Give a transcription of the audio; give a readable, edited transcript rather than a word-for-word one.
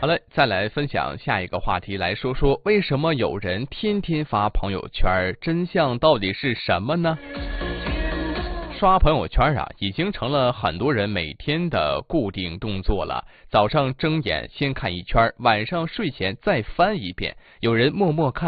好了，再来分享下一个话题，来说说为什么有人天天发朋友圈，真相到底是什么呢？刷朋友圈啊，已经成了很多人每天的固定动作了。早上睁眼先看一圈，晚上睡前再翻一遍，有人默默看，